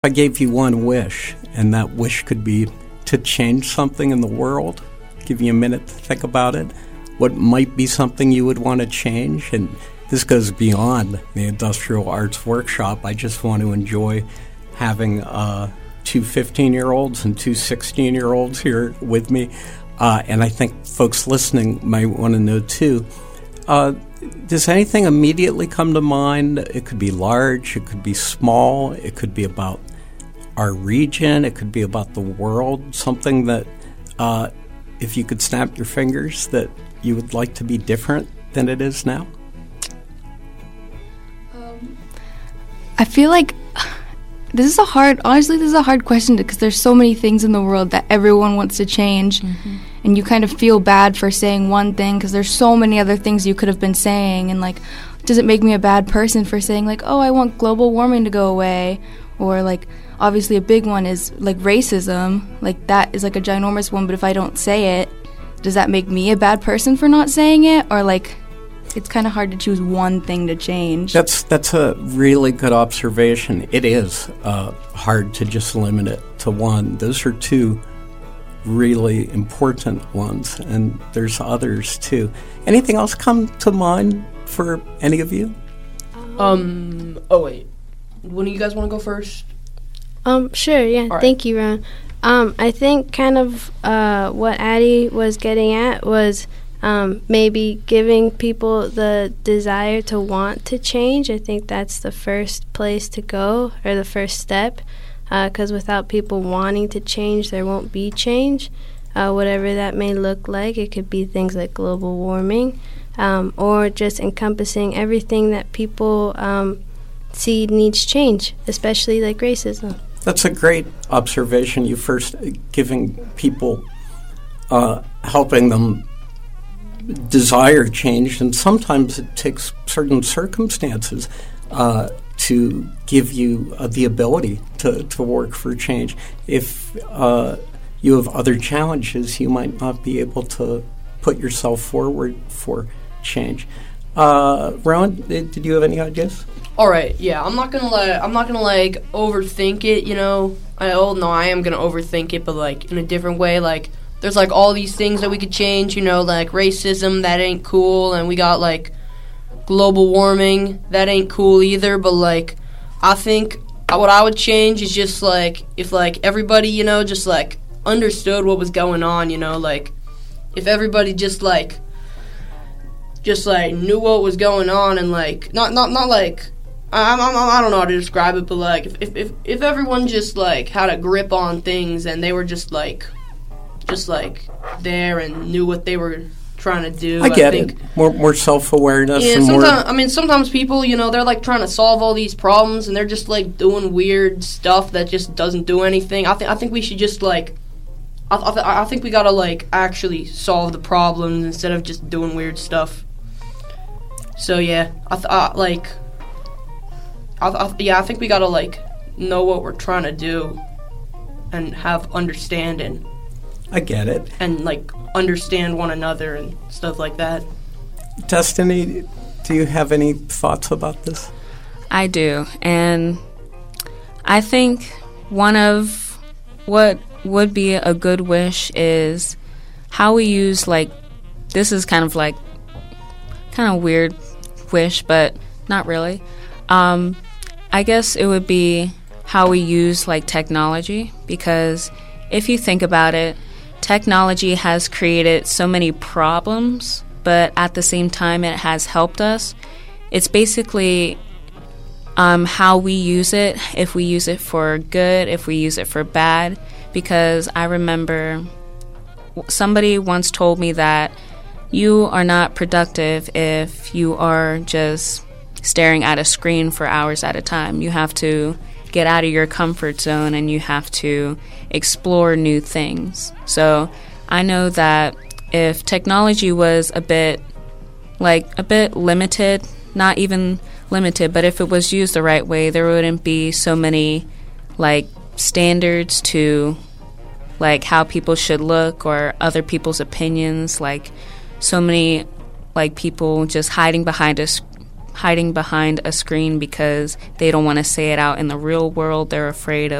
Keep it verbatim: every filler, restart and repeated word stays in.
I gave you one wish, and that wish could be to change something in the world. Give you a minute to think about it. What might be something you would want to change? And this goes beyond the Industrial Arts Workshop. I just want to enjoy having uh, two fifteen-year-olds and two sixteen-year-olds here with me. Uh, and I think folks listening might want to know, too. Uh, does anything immediately come to mind? It could be large. It could be small. It could be about our region. It could be about the world. Something that, uh, if you could snap your fingers, that you would like to be different than it is now? Um, I feel like this is a hard, honestly, this is a hard question because there's so many things in the world that everyone wants to change. Mm-hmm. And you kind of feel bad for saying one thing because there's so many other things you could have been saying. And, like, does it make me a bad person for saying, like, oh, I want global warming to go away? Or, like, obviously a big one is, like, racism. Like, that is, like, a ginormous one. But if I don't say it, does that make me a bad person for not saying it? Or, like, it's kind of hard to choose one thing to change. That's that's a really good observation. It is uh, hard to just limit it to one. Those are two really important ones, and there's others too. Anything else come to mind for any of you? Um. Oh wait, when do you guys want to go first? Um. Sure. Yeah. Right. Thank you, Ron. Um. I think kind of uh what Addie was getting at was um maybe giving people the desire to want to change. I think that's the first place to go, or the first step. Because uh, without people wanting to change, there won't be change, uh, whatever that may look like. It could be things like global warming, um, or just encompassing everything that people um, see needs change, especially like racism. That's a great observation. You first uh, giving people, uh, helping them desire change, and sometimes it takes certain circumstances uh, to give you uh, the ability to, to work for change. If uh, you have other challenges, you might not be able to put yourself forward for change. Uh, Rowan, did, did you have any ideas? All right, yeah, I'm not gonna like I'm not gonna like overthink it. You know, I oh no, I am gonna overthink it, but like in a different way. Like there's like all these things that we could change. You know, like racism, that ain't cool, and we got like global warming, that ain't cool either. But like I think what I would change is just like if like everybody, you know, just like understood what was going on, you know, like if everybody just like just like knew what was going on, and like not not not like I I I don't know how to describe it, but like if if if, if everyone just like had a grip on things and they were just like just like there and knew what they were trying to do. I get I think. it. More more self-awareness. Yeah, and more sometimes I mean sometimes people, you know, they're like trying to solve all these problems and they're just like doing weird stuff that just doesn't do anything. I think I think we should just like I I, th- I think we gotta like actually solve the problems instead of just doing weird stuff. So yeah, I, th- I like I, I yeah I think we gotta like know what we're trying to do and have understanding. I get it. And like understand one another and stuff like that. Destiny, do you have any thoughts about this? I do, and I think one of what would be a good wish is how we use, like, this is kind of like kind of weird wish, but not really. Um, I guess it would be how we use like technology, because if you think about it, technology has created so many problems, but at the same time it has helped us. It's basically um, how we use it, if we use it for good, if we use it for bad. Because I remember somebody once told me that you are not productive if you are just staring at a screen for hours at a time. You have to get out of your comfort zone and you have to explore new things. So I know that if technology was a bit like a bit limited, not even limited, but if it was used the right way, there wouldn't be so many like standards to like how people should look or other people's opinions, like so many like people just hiding behind a hiding behind a screen because they don't want to say it out in the real world. They're afraid of